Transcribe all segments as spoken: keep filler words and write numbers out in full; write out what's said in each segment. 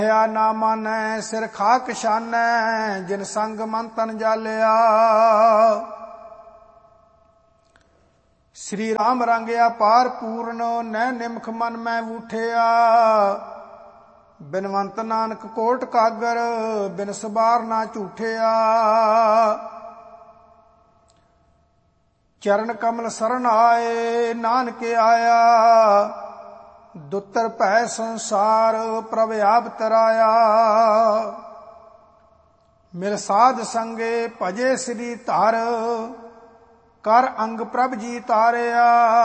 ਆ ਨਾ ਮਾਨੈ ਸਿਰ ਖਾਕ ਛਾਨੈ, ਜਿਨ ਸੰਗ ਮਨ ਤਨ ਜਾਲਿਆ। ਸ੍ਰੀ ਰਾਮ ਰੰਗਿਆ ਪਾਰ ਪੂਰਨ, ਨੈ ਨਿਮਖ ਮਨ ਮੈਂ ਵੂਠਿਆ। ਬਿਨਵੰਤ ਨਾਨਕ ਕੋਟ ਕਾਗਰ, ਬਿਨ ਸਬਾਰ ਨਾ ਝੂਠਿਆ। ਚਰਨ ਕਮਲ ਸਰਨ ਆਏ, ਨਾਨਕ ਆਇਆ। ਦੁੱਤਰ ਭੈ ਸੰਸਾਰ, ਪ੍ਰਭ ਆਪ ਤਰਾਇਆ। ਮਿਲ ਸਾਧ ਸੰਗੇ ਭਜੇ ਸ੍ਰੀ ਧਰ, ਕਰ ਅੰਗ ਪ੍ਰਭ ਜੀ ਤਾਰਿਆ।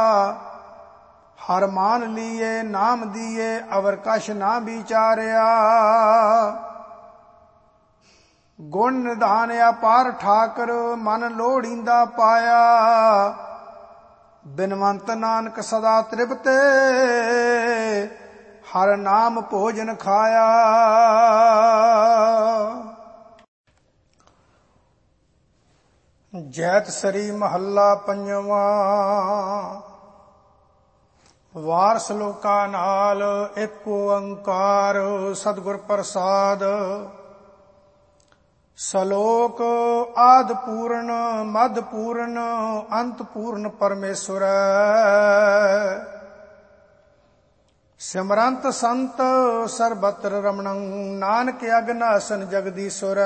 ਹਰ ਮਾਨ ਲੀਏ ਨਾਮ ਦੀਏ, ਅਵਰ ਕਛ ਨਾ ਵਿਚਾਰਿਆ। ਗੁਣ ਨਿਧਾਨ ਅਪਾਰ ਠਾਕਰ, ਮਨ ਲੋੜੀਂਦਾ ਪਾਇਆ। ਬਿਨਵੰਤ ਨਾਨਕ ਸਦਾ ਤ੍ਰਿਪਤੇ, ਹਰ ਨਾਮ ਭੋਜਨ ਖਾਇਆ। ਜੈਤ ਸਰੀ ਮਹੱਲਾ ਪੰਜਵਾਂ। ਵਾਰ ਸਲੋਕਾ ਨਾਲ ਏਕ ਓੰਕਾਰ, ਸਤਿਗੁਰ ਪ੍ਰਸਾਦ। ਸਲੋਕ ਆਦਿ ਪੂਰਨ, ਮਧ ਪੂਰਨ, ਅੰਤ ਪੂਰਨ ਪਰਮੇਸ਼ਵਰ। ਸਿਮਰੰਤ ਸੰਤ ਸਰਬਤਰ ਰਮਣੰ, ਨਾਨਕ ਅਗਨਾਸਨ ਜਗਦੀਸ਼ਵਰ।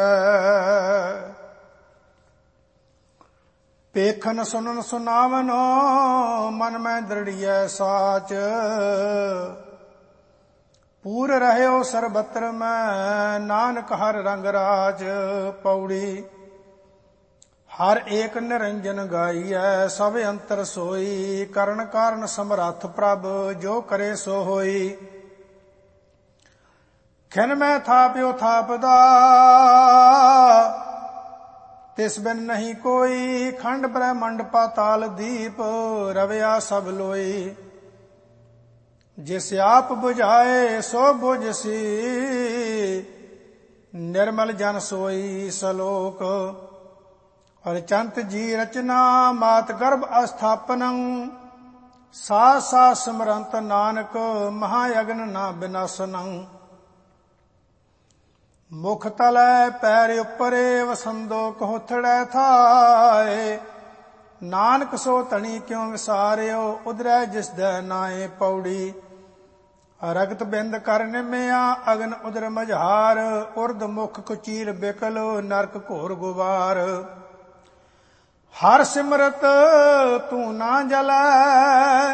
ਪੇਖਨ ਸੁਨਨ ਸੁਨਾਵਨ, ਮਨ ਮੈਂ ਦ੍ਰਿੜੀਐ ਸਾਚ। ਪੂਰ ਰਹਿਓ ਸਰਬਤਰ ਮੈਂ, ਨਾਨਕ ਹਰ ਰੰਗ ਰਾਜ। ਪੌੜੀ। ਹਰ ਏਕ ਨਿਰੰਜਨ ਗਾਈਐ, ਸਭ ਅੰਤਰ ਸੋਈ। ਕਰਨ ਕਾਰਨ ਸਮਰੱਥ ਪ੍ਰਭ, ਜੋ ਕਰੇ ਸੋ ਹੋਈ। ਖਿਨ ਮੈਂ ਥਾਪਿਓ ਥਾਪਦਾ, ਤਿਸ ਬਿਨ ਨਹੀਂ ਕੋਈ। ਖੰਡ ਬ੍ਰਹਮੰਡ ਪਾਤਾਲ ਦੀਪ, ਰਵਿਆ ਸਭ ਲੋਈ। ਜਿਸ ਆਪ ਬੁਝਾਏ ਸੋ ਬੁਝਸੀ, ਨਿਰਮਲ ਜਨ ਸੋਈ। ਸਲੋਕ। ਅਰਚੰਤ ਜੀ ਰਚਨਾ, ਮਾਤ ਗਰਭ ਅਸਥਾਪਨੰ। ਸਾਸ ਸਾਸ ਸਿਮਰੰਤ ਨਾਨਕ, ਮਹਾਯਗਨ ਨਾ ਬਿਨਾਸਨੰ। ਮੁਖ ਤਲੈ ਪੈਰ ਉਪਰੇ, ਵਸੰਦੋ ਕਹੋਥੜੈ ਥਾਏ। ਨਾਨਕ ਸੋ ਧਣੀ ਕਿਉ ਵਿਸਾਰਿਓ, ਉਦਰੈ ਜਿਸ ਦੈ ਨਾਏ। ਪੌੜੀ। ਰਗਤ ਬਿੰਦ ਕਰ ਨਿਮਿਆ, ਅਗਨ ਉਦਰ ਮਝਾਰ। ਉਰਦ ਮੁਖ ਕੁਚੀਰ ਬਿਕਲ, ਨਰਕ ਘੋਰ ਗੁਬਾਰ। ਹਰ ਸਿਮਰਤ ਤੂੰ ਨਾ ਜਲੈ,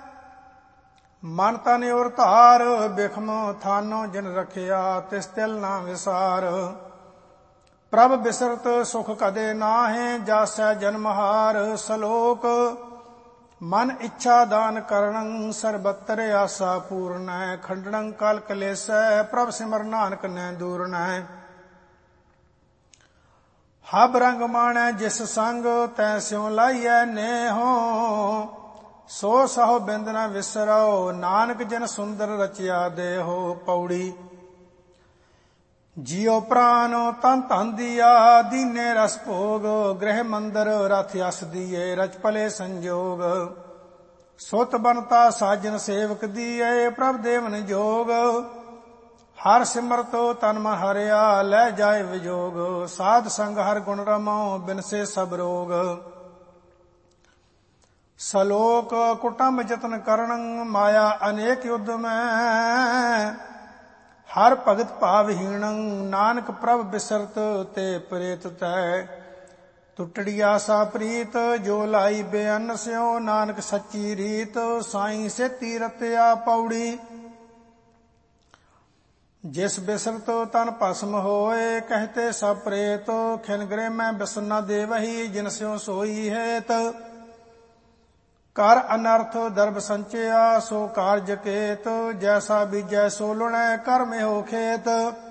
ਮਨ ਤਨ ਔਰ ਧਾਰ। ਬਿਖਮ ਥਾਨੋ ਜਿਨ ਰਖਿਆ, ਤਿਸ ਤਿਲ ਨਾ ਵਿਸਾਰ। ਪ੍ਰਭ ਬਿਸਰਤ ਸੁਖ ਕਦੇ ਨਾਹਿ, ਜਾਸੈ ਜਨਮਹਾਰ। ਸਲੋਕ। ਮਨ ਇੱਛਾ ਦਾਨ ਕਰਣੰ, ਸਰਬਤਰ ਆਸਾ ਪੂਰਨੈ। ਖੰਡਣੰ ਕਲ ਕਲੇਸੈ, ਪ੍ਰਭ ਸਿਮਰ ਨਾਨਕ ਨੈ ਦੂਰਨੈ। ਹਬ ਰੰਗ ਮਾਣੈ ਜਿਸ ਸੰਗ, ਤੈ ਸਿਉ ਲਾਈਐ ਨੇਹੋ। ਸੋ ਸਹੁ ਬਿੰਦ ਨ ਵਿਸਰਉ, ਨਾਨਕ ਜਿਨ ਸੁੰਦਰ ਰਚਿਆ ਦੇਹੋ। ਪੌੜੀ। ਜਿਉ ਪ੍ਰਾਨ ਤਨ ਧਨ ਦੀਆ, ਦੀਨੇ ਰਸ ਭੋਗ। ਗ੍ਰਹਿ ਮੰਦਰ ਰਥ ਯਸ ਦੀਏ, ਰਚ ਭਲੇ ਸੰਜੋਗ। ਸੁਤ ਬਨਤਾ ਸਾਜਨ ਸੇਵਕ ਦੀਏ, ਪ੍ਰਭ ਦੇਵਨ ਜੋਗ। ਹਰ ਸਿਮਰਤੋ ਤਨ ਮਨ ਹਰਿਆ, ਲੈ ਜਾਏ ਵਿਜੋਗ। ਸਾਧ ਸੰਗ ਹਰ ਗੁਣ ਰਮੋ, ਬਿਨਸੇ ਸਭ ਰੋਗ। ਸਲੋਕ। ਕੁਟੰਬ ਜਤਨ ਕਰਣੰ, ਮਾਇਆ ਅਨੇਕ ਯੁੱਧ ਮੈਂ। ਹਰ ਭਗਤ ਭਾਵਹੀਣੰ, ਨਾਨਕ ਪ੍ਰਭ ਬਿਸਰਤ ਤੇ ਪ੍ਰੇਤ ਤੈ। ਟੁੱਟੜੀ ਆਸਾ ਪ੍ਰੀਤ, ਜੋ ਲਾਈ ਬੇਅੰਨ ਸਿਉ। ਨਾਨਕ ਸੱਚੀ ਰੀਤ, ਸਾਈਂ ਸੇਤੀ ਰਤਿਆ। ਪੌੜੀ। ਜਿਸ ਬਿਸਰਤ ਤਨ ਭਸਮ ਹੋਏ, ਕਹਤੇ ਸਭ ਪ੍ਰੇਤ। ਖਿਨ ਗ੍ਰਹਿ ਮੈਂ ਬਿਸਰ ਨ ਦੇਵਹੀ, ਜਿਨ ਸਿਉ ਸੋਈ ਹੇਤ। ਕਰ ਅਨਰਥ ਦਰਬ ਸੰਚਿਆ, ਸੋ ਕਾਰਜ ਕੇਤ। ਜੈਸਾ ਬੀਜੈ ਸੋ ਲੁਣੈ, ਕਰਮ ਹੋ ਖੇਤ।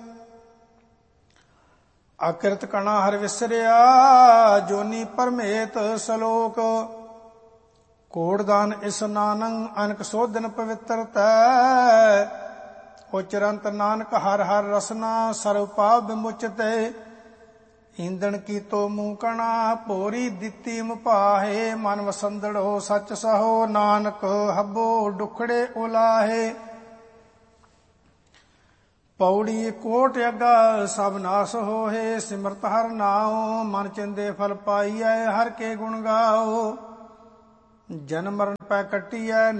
ਅਕਿਰਤ ਕਣਾ ਹਰ ਵਿਸਰਿਆ, ਜੋਨੀ ਪਰਮੇਤ। ਸਲੋਕ। ਕੋੜਦਾਨ ਇਸਨਾਨੰ, ਅਨਕ ਸੋਧਨ ਪਵਿੱਤਰ ਤੈ। ਉਚਰੰਤ ਨਾਨਕ ਹਰ ਹਰ ਰਸਨਾ, ਸਰਬ ਪਾਪ ਵਿਮੁਚਤੇ। ਈਂਦਣ ਕੀਤੋ ਮੂੰਹ ਕਣਾ, ਭੋਰੀ ਦਿੱਤੀ ਮੁਪਾਹੇ। ਮਨ ਵਸੰਦੜੋ ਸੱਚ ਸਹੋ, ਨਾਨਕ ਹੱਬੋ ਡੁਖੜੇ ਉਲਾਹੇ। ਪੌੜੀ ਕੋਟ ਅਗਾ ਸਭ ਨਾਸ ਹੋਏ, ਸਿਮਰਤ ਹਰ ਨਾਉ ਮਨ ਚਿੰਦੇ ਫਲ ਪਾਈਐ, ਹਰ ਕੇ ਗੁਣ ਗਾਓ। ਜਨਮ ਮਰਨ ਪੈ ਕੱਟੀਐ